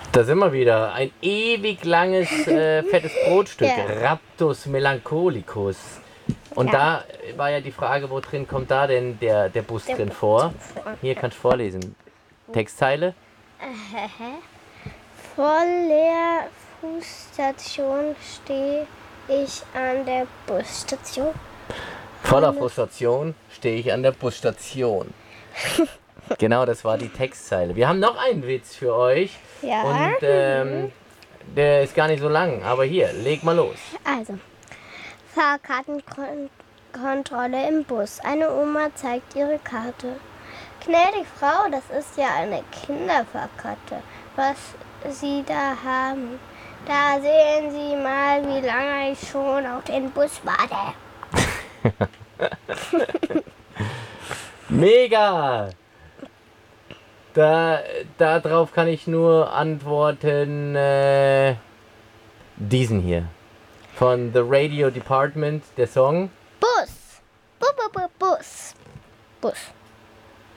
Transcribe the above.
Da sind wir wieder. Ein ewig langes, fettes Brotstück. Ja. Raptus melancholicus. Und Ja. da war ja die Frage, wo drin kommt da denn der Bus Der drin Bus vor? vor. Hier kannst du vorlesen. Textzeile. Vor der Fußstation stehe ich an der Busstation. Voller Frustration stehe ich an der Busstation. Genau, das war die Textzeile. Wir haben noch einen Witz für euch. Ja. Und der ist gar nicht so lang. Aber hier, leg mal los. Also, Fahrkartenkontrolle im Bus. Eine Oma zeigt ihre Karte. Gnädige Frau, das ist ja eine Kinderfahrkarte, was Sie da haben. Da sehen Sie mal, wie lange ich schon auf den Bus warte. Mega! Darauf kann ich nur antworten, diesen hier. Von The Radio Department, der Song. Bus. Bus. Bus.